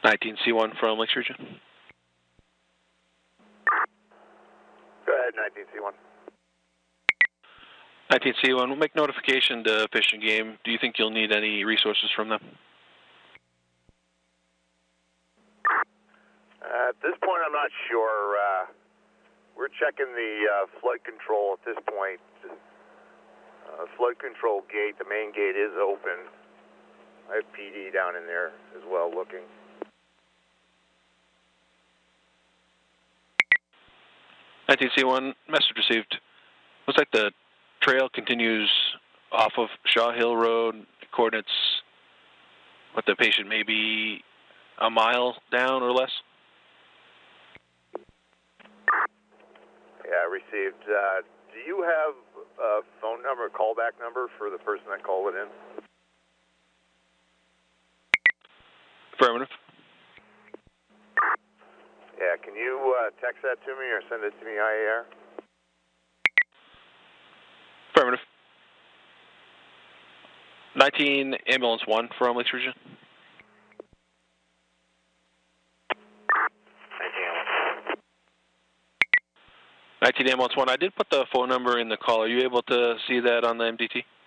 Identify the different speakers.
Speaker 1: 19C1 from Lakes Region.
Speaker 2: Go ahead, 19C1.
Speaker 1: 19C1, we'll make notification to Fish and Game. Do you think you'll need any resources from them?
Speaker 2: At this point, I'm not sure. We're checking the flood control at this point. Flood control gate, the main gate is open. I have PD down in there as well looking.
Speaker 1: C1, message received. Looks like the trail continues off of Shaw Hill Road, coordinates what the patient may be a mile down or less.
Speaker 2: Yeah, received. Do you have a phone number, a callback number for the person that called it in?
Speaker 1: Affirmative.
Speaker 2: Yeah, can you text that to me or send it to me IAR?
Speaker 1: Affirmative. 19 Ambulance 1 from Lakes Region. 19 Ambulance 1, I did put the phone number in the call. Are you able to see that on the MDT?